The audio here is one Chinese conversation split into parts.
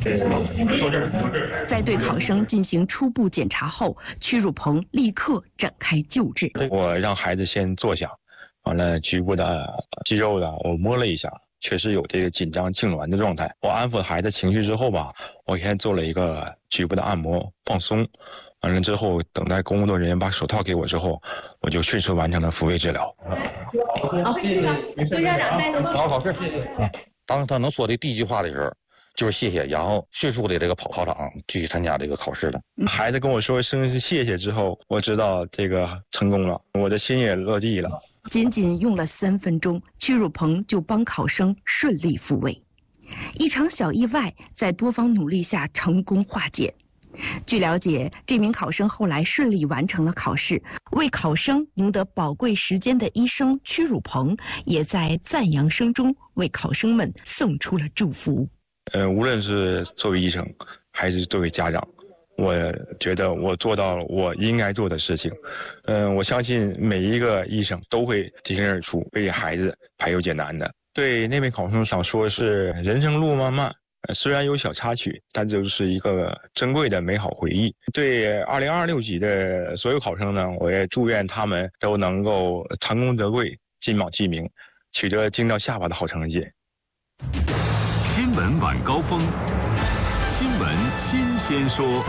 在对考生进行初步检查后，屈汝鹏立刻展开救治。 我让孩子先坐下，完了局部的肌肉呢，我摸了一下，确实有这个紧张痉挛的状态。我安抚孩子情绪之后吧，我先做了一个局部的按摩放松。完了之后，等待工作人员把手套给我之后，我就迅速完成了复位治疗。 好，谢谢，副校长带走。 好，谢谢。当他能说的第一句话的时候，就是谢谢，然后迅速的这个跑场继续参加这个考试了。 孩子跟我说声谢谢之后，我知道这个成功了，我的心也落地了。 仅仅用了3分钟，屈汝鹏就帮考生顺利复位。一场小意外在多方努力下成功化解。据了解，这名考生后来顺利完成了考试，为考生赢得宝贵时间的医生屈汝鹏也在赞扬声中为考生们送出了祝福。 无论是作为医生还是作为家长，我觉得我做到了我应该做的事情。我相信每一个医生都会挺身而出，为孩子排忧解难的。对那位考生想说是人生路漫漫。虽然有小插曲，但就是一个珍贵的美好回忆。对2026级的所有考生呢，我也祝愿他们都能够成功得贵，金榜题名，取得惊到下巴的好成绩。 新闻晚高峰，新闻新鲜说。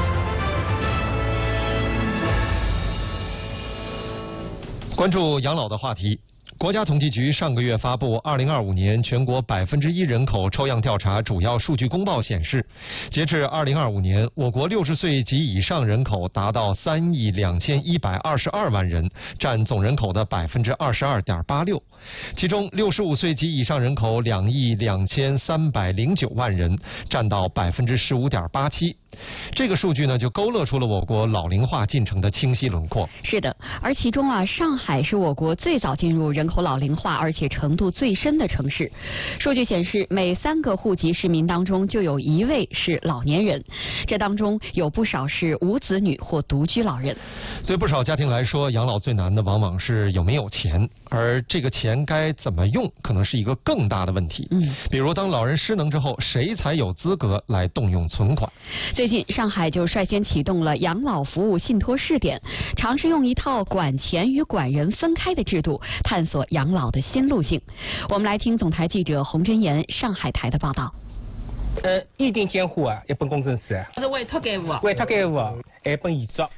关注养老的话题。国家统计局上个月发布2025年全国1%人口抽样调查主要数据公报显示，截至2025年，我国60岁及以上人口达到3亿2122万人，占总人口的22.86%。其中65岁及以上人口2亿2309万人，占到15.87%。这个数据呢，就勾勒出了我国老龄化进程的清晰轮廓。 是的，而其中上海是我国最早进入人口老龄化而且程度最深的城市。数据显示，每3个户籍市民当中就有1位是老年人，这当中有不少是无子女或独居老人。 对不少家庭来说，养老最难的往往是有没有钱，而这个钱该怎么用，可能是一个更大的问题。比如当老人失能之后，谁才有资格来动用存款？ 最近，上海就率先启动了养老服务信托试点，尝试用一套管钱与管人分开的制度，探索养老的新路径。我们来听总台记者洪真言上海台的报道。 意定监护一本工程师， 是委托监护， 委托监护一本遗嘱。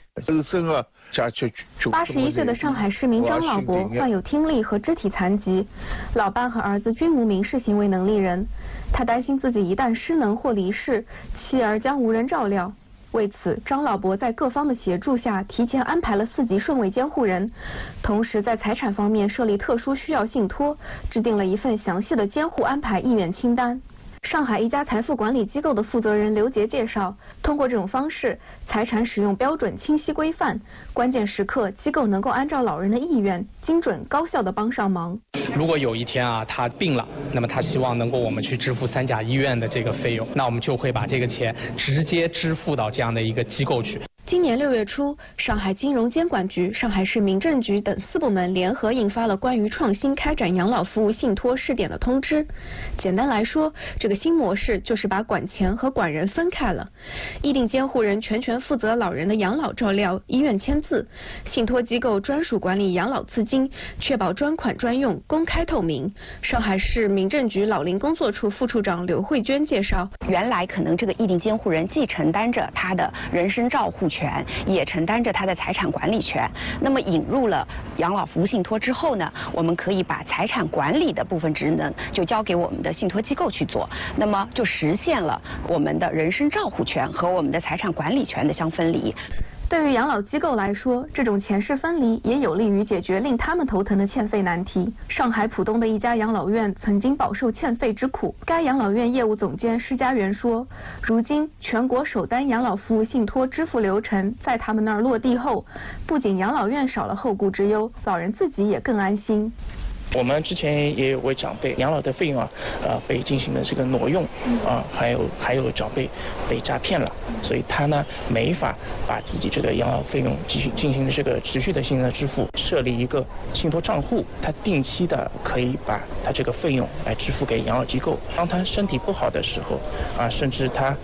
81岁的上海市民张老伯患有听力和肢体残疾，老伴和儿子均无民事行为能力人，他担心自己一旦失能或离世，妻儿将无人照料。为此，张老伯在各方的协助下，提前安排了4级顺位监护人，同时在财产方面设立特殊需要信托，制定了一份详细的监护安排意愿清单。上海一家财富管理机构的负责人刘杰介绍，通过这种方式，财产使用标准清晰规范，关键时刻机构能够按照老人的意愿，精准高效地帮上忙。 如果有一天他病了，那么他希望能够我们去支付3甲医院的这个费用，那我们就会把这个钱直接支付到这样的一个机构去。 今年6月初，上海金融监管局、上海市民政局等4部门联合印发了关于创新开展养老服务信托试点的通知。简单来说，这个新模式就是把管钱和管人分开了。意定监护人全权负责老人的养老照料、医院签字，信托机构专属管理养老资金，确保专款专用、公开透明。上海市民政局老龄工作处副处长刘慧娟介绍， 原来可能这个意定监护人既承担着他的人身照护权，也承担着他的财产管理权。那么引入了养老服务信托之后呢，我们可以把财产管理的部分职能就交给我们的信托机构去做，那么就实现了我们的人身照护权和我们的财产管理权的相分离。 对于养老机构来说，这种钱势分离也有利于解决令他们头疼的欠费难题。上海浦东的一家养老院曾经饱受欠费之苦。该养老院业务总监施家元说，如今全国首单养老服务信托支付流程在他们那儿落地后，不仅养老院少了后顾之忧，老人自己也更安心。 我们之前也有位长辈养老的费用被进行了这个挪用还有长辈被诈骗了，所以他呢没法把自己这个养老费用继续进行这个持续的性的支付，设立一个信托账户，他定期的可以把他这个费用来支付给养老机构。当他身体不好的时候甚至他